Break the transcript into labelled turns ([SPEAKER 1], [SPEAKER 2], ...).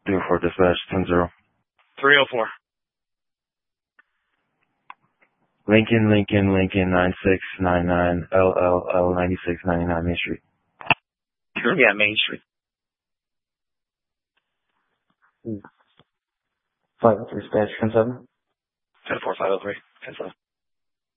[SPEAKER 1] 304 dispatch, 10-0.
[SPEAKER 2] 304.
[SPEAKER 1] Lincoln, 9699 LLL 9699 Main Street.
[SPEAKER 2] Yeah, Main Street.
[SPEAKER 1] 503 dispatch, 10-7.
[SPEAKER 2] 10-4, 503, 10-7.